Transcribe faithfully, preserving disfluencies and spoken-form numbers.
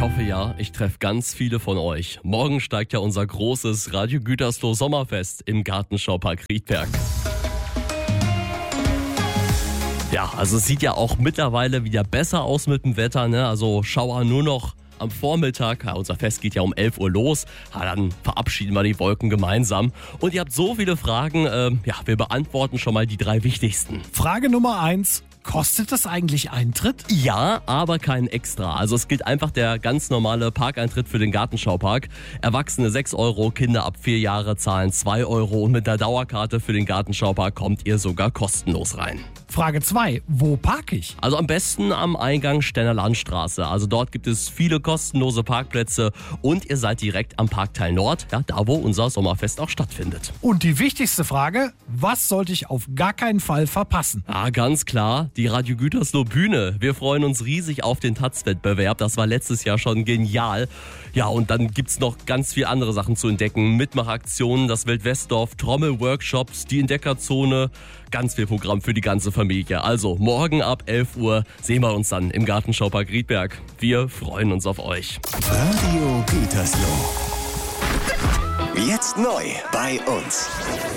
hoffe ja, ich treffe ganz viele von euch. Morgen steigt ja unser großes Radio Gütersloh Sommerfest im Gartenschaupark Riedberg. Ja, also es sieht ja auch mittlerweile wieder besser aus mit dem Wetter, ne? Also Schauer nur noch am Vormittag. Ja, unser Fest geht ja um elf Uhr los. Ja, dann verabschieden wir die Wolken gemeinsam. Und ihr habt so viele Fragen. Ähm, ja, wir beantworten schon mal die drei wichtigsten. Frage Nummer eins. Kostet das eigentlich Eintritt? Ja, aber kein Extra. Also es gilt einfach der ganz normale Parkeintritt für den Gartenschaupark. Erwachsene sechs Euro, Kinder ab vier Jahre zahlen zwei Euro. Und mit der Dauerkarte für den Gartenschaupark kommt ihr sogar kostenlos rein. Frage zwei. Wo parke ich? Also am besten am Eingang Stenner Landstraße. Also dort gibt es viele kostenlose Parkplätze und ihr seid direkt am Parkteil Nord, ja, da wo unser Sommerfest auch stattfindet. Und die wichtigste Frage, was sollte ich auf gar keinen Fall verpassen? Ja, ganz klar, die Radio Gütersloh Bühne. Wir freuen uns riesig auf den Taz-Wettbewerb. Das war letztes Jahr schon genial. Ja, und dann gibt's noch ganz viele andere Sachen zu entdecken. Mitmachaktionen, das Wildwestdorf, Trommelworkshops, die Entdeckerzone. Ganz viel Programm für die ganze Familie. Also morgen ab elf Uhr sehen wir uns dann im Gartenschaupark Riedberg. Wir freuen uns auf euch. Radio Gütersloh. Jetzt neu bei uns.